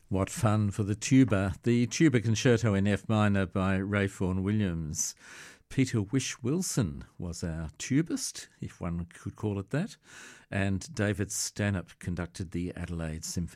What fun for the tuba. The tuba concerto in F minor by Ray Vaughan Williams. Peter Wish Wilson was our tubist, if one could call it that, and David Stanhope conducted the Adelaide Symphony.